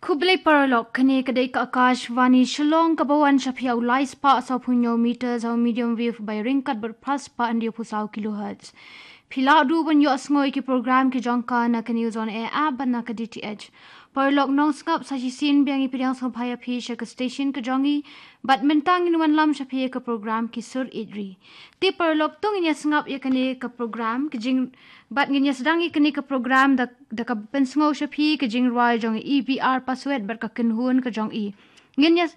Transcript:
Kublai Paralog kene kadai ka Akashvani Shillong kabawan shapiau lais pa sa punyo meters au medium wave by ringkat berpas pa andia pusau kilohertz. Pila du ban yo asngoi ki program ki jongka na ka news on air app ban na ka DTH. Paralog nong skap sa sin biang ipidang sampaya pi ka station ka jongi bat mentang inuan lam shapia ka program ki sur idri. Ti Paralog tong inya sngap ya kene ka program ki jing bat nginya sedang ikani ka program da ka pensngo shapi ka jing roi jong EBR password ber ka kinhun ka jong i. Nginya